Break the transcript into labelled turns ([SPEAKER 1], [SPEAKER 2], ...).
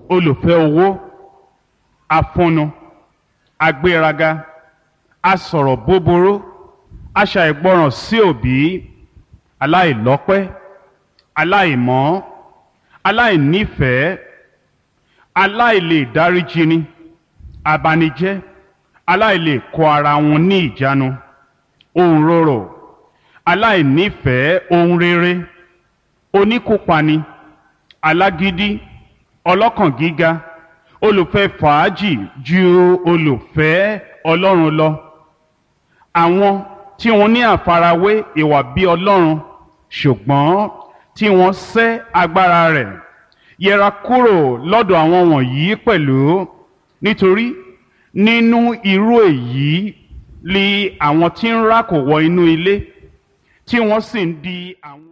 [SPEAKER 1] olùfẹ́ owó, afúnnu, agbéraga, asọ̀rọ̀ búburú, aṣàìgbọràn sí òbí, aláìlọ́pẹ́, aláìmọ́, aláìnífẹ̀ẹ́, aláìlè dáríjini, abanijẹ́, aláìlè kó ara wọn ní ìjánu, òǹrorò, aláìnífẹ̀ẹ́ ohun rere, oníkúpani, alágídí, ọlọ́kàn gíga, olùfẹ́ fàájì ju olùfẹ́ Ọlọ́run lọ. Àwọn tí wọ́n ní àfarawé ìwà bí Ọlọ́run ṣùgbọ́n tí wọ́n sẹ́ agbára rẹ̀, yẹra kúrò lọ́dọ̀ àwọn wọ̀nyí pẹ̀lú, nítorí nínú irú èyí li àwọn tí ń rákò wọ inú ilé tí wọ́n sì ń di àwọn